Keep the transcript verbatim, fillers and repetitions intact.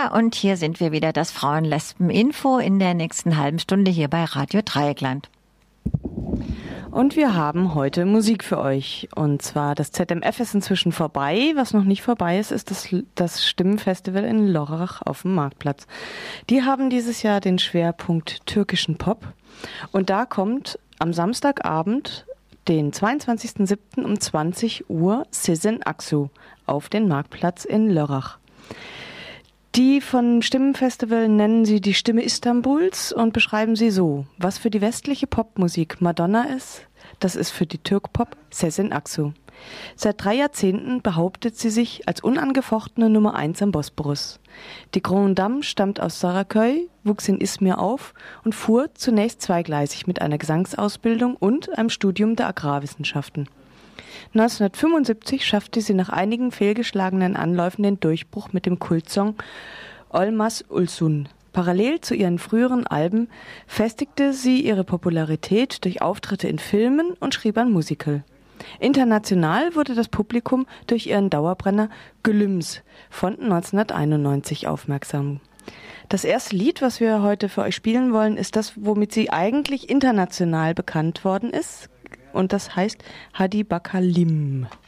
Ja, und hier sind wir wieder, das Frauen-Lesben-Info in der nächsten halben Stunde hier bei Radio Dreieckland. Und wir haben heute Musik für euch. Und zwar das Z M F ist inzwischen vorbei. Was noch nicht vorbei ist, ist das, das Stimmenfestival in Lörrach auf dem Marktplatz. Die haben dieses Jahr den Schwerpunkt türkischen Pop. Und da kommt am Samstagabend, den zweiundzwanzigsten siebten um zwanzig Uhr, Sezen Aksu auf den Marktplatz in Lörrach. Die von Stimmenfestival nennen sie die Stimme Istanbuls und beschreiben sie so: Was für die westliche Popmusik Madonna ist, das ist für die Türkpop Sezen Aksu. Seit drei Jahrzehnten behauptet sie sich als unangefochtene Nummer eins am Bosporus. Die Grande Dame stammt aus Saraköy, wuchs in Izmir auf und fuhr zunächst zweigleisig mit einer Gesangsausbildung und einem Studium der Agrarwissenschaften. neunzehnhundertfünfundsiebzig schaffte sie nach einigen fehlgeschlagenen Anläufen den Durchbruch mit dem Kultsong Olmaz Ulsun. Parallel zu ihren früheren Alben festigte sie ihre Popularität durch Auftritte in Filmen und schrieb ein Musical. International wurde das Publikum durch ihren Dauerbrenner Gülüms von neunzehnhunderteinundneunzig aufmerksam. Das erste Lied, was wir heute für euch spielen wollen, ist das, womit sie eigentlich international bekannt worden ist. Und das heißt Hadi Bakalim.